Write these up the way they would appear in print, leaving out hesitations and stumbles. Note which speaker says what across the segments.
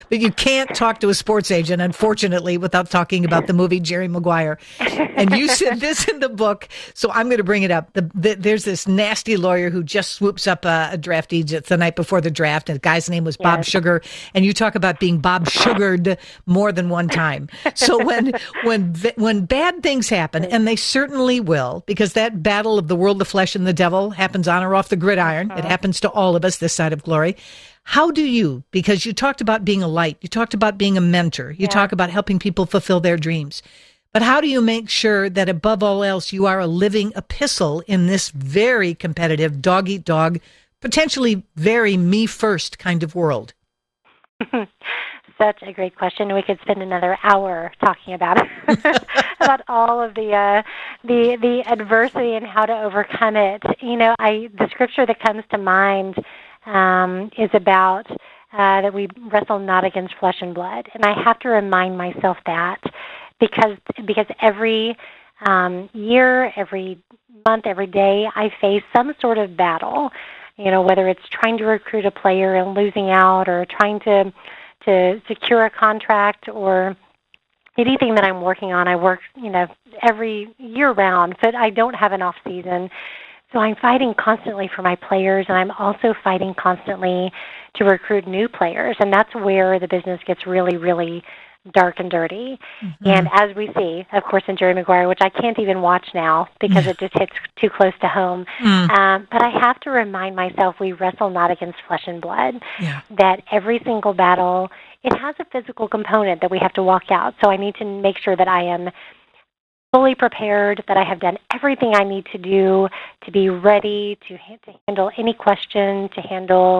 Speaker 1: But you can't talk to a sports agent, unfortunately, without talking about the movie Jerry Maguire. And you said this in the book, so I'm going to bring it up. There's this nasty lawyer who just swoops up a draftee the night before the draft, and the guy's name was Bob
Speaker 2: Yes.
Speaker 1: Sugar. And you talk about being Bob Sugared more than one time. So when bad things happen, and they certainly will, because that battle of the world, the flesh, and the devil happens on or off the gridiron. It happens to all of us this side of glory. How do you, because you talked about being a light, you talked about being a mentor, you talk about helping people fulfill their dreams, but how do you make sure that above all else you are a living epistle in this very competitive dog-eat-dog, potentially very me-first kind of world?
Speaker 2: Such a great question. We could spend another hour talking about it, about all of the adversity and how to overcome it. The scripture that comes to mind is about that we wrestle not against flesh and blood, and I have to remind myself that because every year, every month, every day, I face some sort of battle. Whether it's trying to recruit a player and losing out, or trying to secure a contract, or anything that I'm working on. I work, every year round, but I don't have an off season. So I'm fighting constantly for my players, and I'm also fighting constantly to recruit new players. And that's where the business gets really, really dark and dirty. Mm-hmm. And as we see, of course, in Jerry Maguire, which I can't even watch now because it just hits too close to home. But I have to remind myself we wrestle not against flesh and blood, that every single battle, it has a physical component that we have to walk out. So I need to make sure that I am fully prepared, that I have done everything I need to do to be ready to handle any question, to handle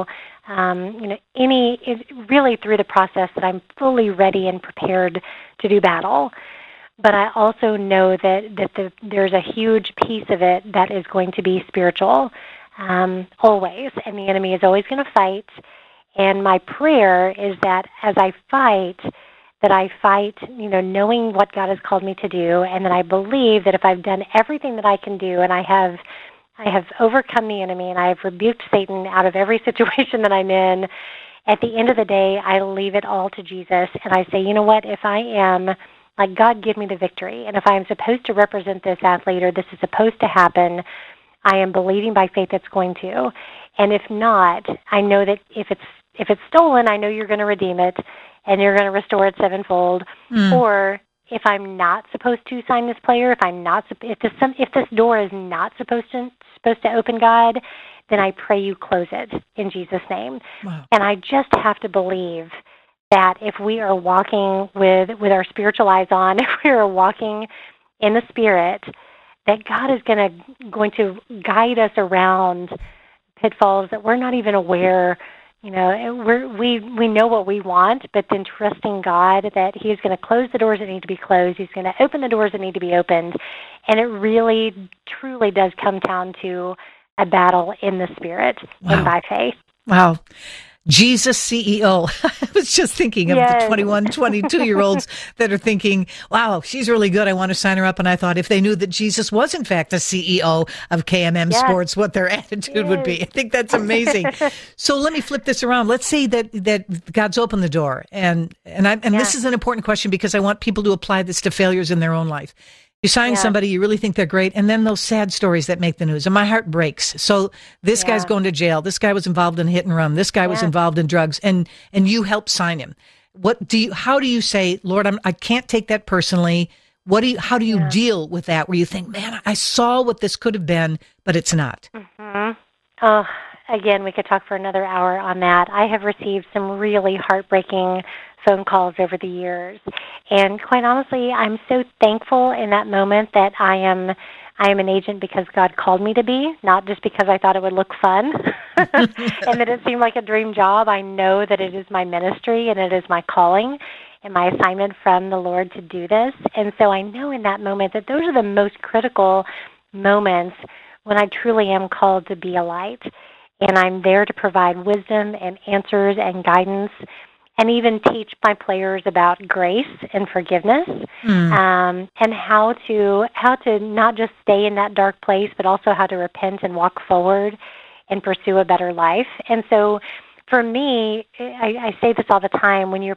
Speaker 2: really through the process, that I'm fully ready and prepared to do battle. But I also know that there's a huge piece of it that is going to be spiritual, always, and the enemy is always going to fight. And my prayer is that as I fight, knowing what God has called me to do, and that I believe that if I've done everything that I can do, and I have overcome the enemy, and I have rebuked Satan out of every situation that I'm in, at the end of the day, I leave it all to Jesus, and I say, you know what, if I am, like, God, give me the victory, and if I am supposed to represent this athlete, or this is supposed to happen, I am believing by faith it's going to. And if not, I know that if it's stolen, I know you're going to redeem it, and you're going to restore it sevenfold. Or if I'm not supposed to sign this player, if this door is not supposed to open, God, then I pray you close it in Jesus' name.
Speaker 1: Wow.
Speaker 2: And I just have to believe that if we are walking with our spiritual eyes on, if we are walking in the Spirit, that God is going to guide us around pitfalls that we're not even aware. We know what we want, but then trusting God that He's going to close the doors that need to be closed. He's going to open the doors that need to be opened. And it really, truly does come down to a battle in the Spirit and by faith.
Speaker 1: Wow. Jesus CEO. I was just thinking of the 21, 22-year-olds that are thinking, wow, she's really good. I want to sign her up. And I thought if they knew that Jesus was, in fact, the CEO of KMM Sports, what their attitude would be. I think that's amazing. So let me flip this around. Let's say that God's opened the door. And this is an important question because I want people to apply this to failures in their own life. You sign somebody, you really think they're great, and then those sad stories that make the news, and my heart breaks. So this guy's going to jail. This guy was involved in hit and run. This guy was involved in drugs, and you help sign him. How do you say, Lord, I can't take that personally? How do you deal with that, where you think, man, I saw what this could have been, but it's not?
Speaker 2: Mm-hmm. Oh, again, we could talk for another hour on that. I have received some really heartbreaking phone calls over the years. And quite honestly, I'm so thankful in that moment that I am an agent because God called me to be, not just because I thought it would look fun and that it seemed like a dream job. I know that it is my ministry and it is my calling and my assignment from the Lord to do this. And so I know in that moment that those are the most critical moments when I truly am called to be a light. And I'm there to provide wisdom and answers and guidance, and even teach my players about grace and forgiveness, and how to not just stay in that dark place, but also how to repent and walk forward and pursue a better life. And so for me, I say this all the time, when you're